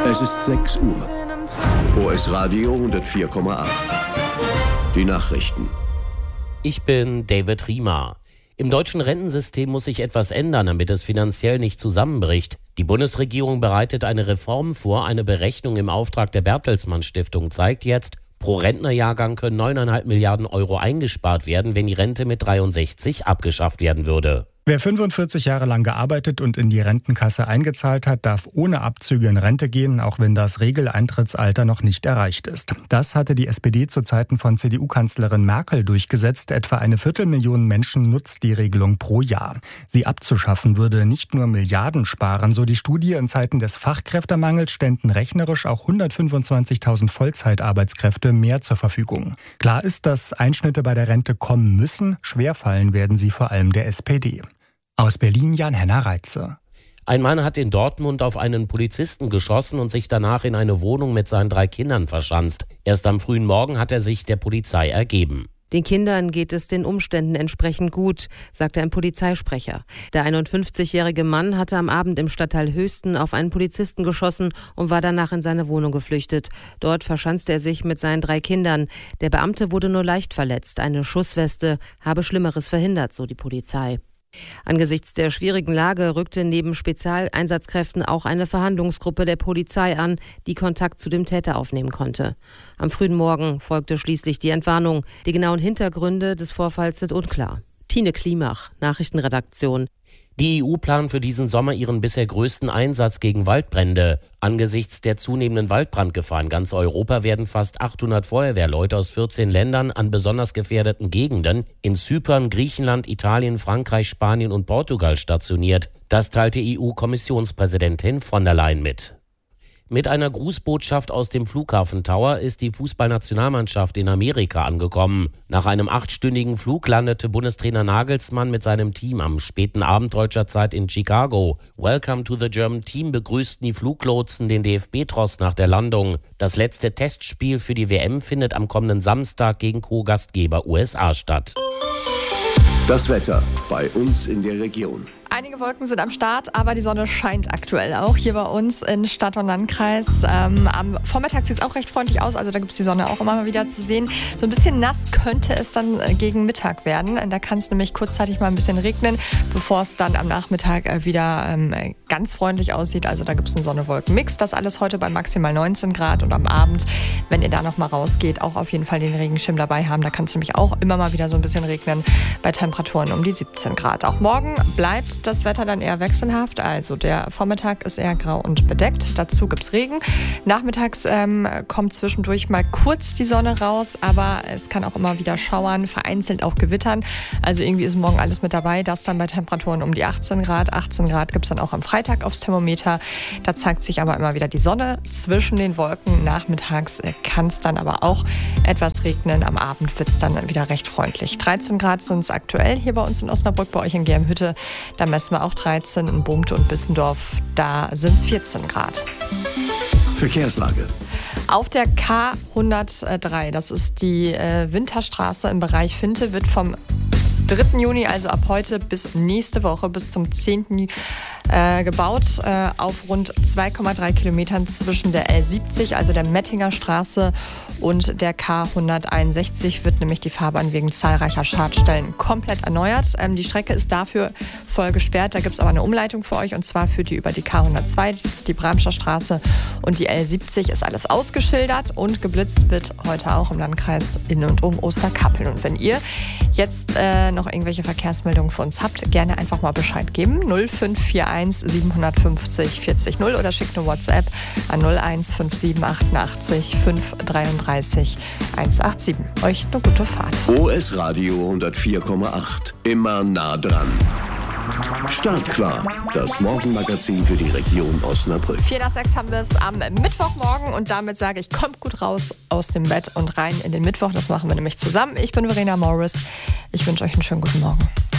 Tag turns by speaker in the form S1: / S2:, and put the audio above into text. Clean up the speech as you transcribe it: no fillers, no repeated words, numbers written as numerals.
S1: Es ist 6 Uhr. OS Radio 104,8. Die Nachrichten.
S2: Ich bin David Riemer. Im deutschen Rentensystem muss sich etwas ändern, damit es finanziell nicht zusammenbricht. Die Bundesregierung bereitet eine Reform vor. Eine Berechnung im Auftrag der Bertelsmann Stiftung zeigt jetzt, pro Rentnerjahrgang können 9,5 Milliarden Euro eingespart werden, wenn die Rente mit 63 abgeschafft werden würde.
S3: Wer 45 Jahre lang gearbeitet und in die Rentenkasse eingezahlt hat, darf ohne Abzüge in Rente gehen, auch wenn das Regeleintrittsalter noch nicht erreicht ist. Das hatte die SPD zu Zeiten von CDU-Kanzlerin Merkel durchgesetzt. Etwa 250.000 Menschen nutzt die Regelung pro Jahr. Sie abzuschaffen würde nicht nur Milliarden sparen, so die Studie. In Zeiten des Fachkräftemangels ständen rechnerisch auch 125.000 Vollzeitarbeitskräfte mehr zur Verfügung. Klar ist, dass Einschnitte bei der Rente kommen müssen. Schwerfallen werden sie vor allem der SPD. Aus Berlin Jan-Henner Reitze.
S2: Ein Mann hat in Dortmund auf einen Polizisten geschossen und sich danach in eine Wohnung mit seinen 3 Kindern verschanzt. Erst am frühen Morgen hat er sich der Polizei ergeben.
S4: Den Kindern geht es den Umständen entsprechend gut, sagte ein Polizeisprecher. Der 51-jährige Mann hatte am Abend im Stadtteil Höchsten auf einen Polizisten geschossen und war danach in seine Wohnung geflüchtet. Dort verschanzte er sich mit seinen 3 Kindern. Der Beamte wurde nur leicht verletzt. Eine Schussweste habe Schlimmeres verhindert, so die Polizei. Angesichts der schwierigen Lage rückte neben Spezialeinsatzkräften auch eine Verhandlungsgruppe der Polizei an, die Kontakt zu dem Täter aufnehmen konnte. Am frühen Morgen folgte schließlich die Entwarnung. Die genauen Hintergründe des Vorfalls sind unklar. Tine Klimach, Nachrichtenredaktion.
S2: Die EU plant für diesen Sommer ihren bisher größten Einsatz gegen Waldbrände. Angesichts der zunehmenden Waldbrandgefahr in ganz Europa werden fast 800 Feuerwehrleute aus 14 Ländern an besonders gefährdeten Gegenden in Zypern, Griechenland, Italien, Frankreich, Spanien und Portugal stationiert. Das teilte EU-Kommissionspräsidentin von der Leyen mit. Mit einer Grußbotschaft aus dem Flughafen Tower ist die Fußballnationalmannschaft in Amerika angekommen. Nach einem 8-stündigen Flug landete Bundestrainer Nagelsmann mit seinem Team am späten Abend deutscher Zeit in Chicago. Welcome to the German Team begrüßten die Fluglotsen den DFB-Tross nach der Landung. Das letzte Testspiel für die WM findet am kommenden Samstag gegen Co-Gastgeber USA statt.
S1: Das Wetter bei uns in der Region.
S5: Einige Wolken sind am Start, aber die Sonne scheint aktuell auch hier bei uns in Stadt und Landkreis. Am Vormittag sieht es auch recht freundlich aus, also da gibt es die Sonne auch immer mal wieder zu sehen. So ein bisschen nass könnte es dann gegen Mittag werden. Da kann es nämlich kurzzeitig mal ein bisschen regnen, bevor es dann am Nachmittag wieder ganz freundlich aussieht. Also da gibt es einen Sonne-Wolken-Mix. Das alles heute bei maximal 19 Grad und am Abend, wenn ihr da noch mal rausgeht, auch auf jeden Fall den Regenschirm dabei haben. Da kann es nämlich auch immer mal wieder so ein bisschen regnen bei Temperaturen um die 17 Grad. Auch morgen bleibt das Wetter dann eher wechselhaft. Also der Vormittag ist eher grau und bedeckt. Dazu gibt es Regen. Nachmittags kommt zwischendurch mal kurz die Sonne raus, aber es kann auch immer wieder schauern, vereinzelt auch gewittern. Also irgendwie ist morgen alles mit dabei. Das dann bei Temperaturen um die 18 Grad. 18 Grad gibt es dann auch am Freitag aufs Thermometer. Da zeigt sich aber immer wieder die Sonne zwischen den Wolken. Nachmittags kann es dann aber auch etwas regnen. Am Abend wird es dann wieder recht freundlich. 13 Grad sind es aktuell hier bei uns in Osnabrück, bei euch in Germhütte. Da messen wir auch 13, in Bumte und Bissendorf, da sind es 14 Grad.
S1: Verkehrslage.
S5: Auf der K103, das ist die Winterstraße im Bereich Finte, wird vom 3. Juni, also ab heute bis nächste Woche, bis zum 10. gebaut auf rund 2,3 Kilometern zwischen der L70, also der Mettinger Straße, und der K161 wird nämlich die Fahrbahn wegen zahlreicher Schadstellen komplett erneuert. Die Strecke ist dafür voll gesperrt. Da gibt es aber eine Umleitung für euch, und zwar führt die über die K102, das ist die Bramscher Straße, und die L70 ist alles ausgeschildert, und geblitzt wird heute auch im Landkreis in und um Osterkappeln. Und wenn ihr jetzt noch irgendwelche Verkehrsmeldungen für uns habt, gerne einfach mal Bescheid geben. 0541 750 40 0 oder schickt eine WhatsApp an 0157 88 533 187. Euch eine gute Fahrt.
S1: OS Radio 104,8. Immer nah dran. Startklar. Das Morgenmagazin für die Region Osnabrück.
S5: 4 nach 6 haben wir es am Mittwochmorgen, und damit sage ich, kommt gut raus aus dem Bett und rein in den Mittwoch. Das machen wir nämlich zusammen. Ich bin Verena Morris. Ich wünsche euch einen schönen guten Morgen.